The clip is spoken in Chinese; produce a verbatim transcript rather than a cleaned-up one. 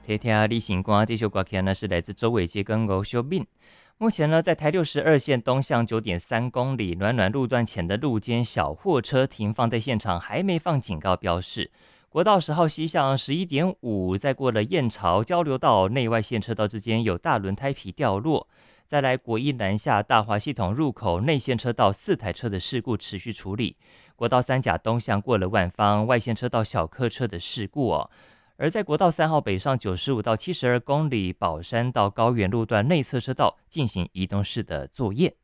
听听你星光这首歌曲呢，是来自周伟杰跟欧秀敏。目前呢，在台六十二线东向九点三公里暖暖路段前的路肩小货车停放在现场，还没放警告标示。国道十号西向十一点五，再过了燕巢交流道内外线车道之间有大轮胎皮掉落。再来国一南下大华系统入口内线车道四台车的事故持续处理。国道三甲东向过了万方外线车道小客车的事故哦。而在国道三号北上九十五到七十二公里宝山到高原路段内侧车道进行移动式的作业。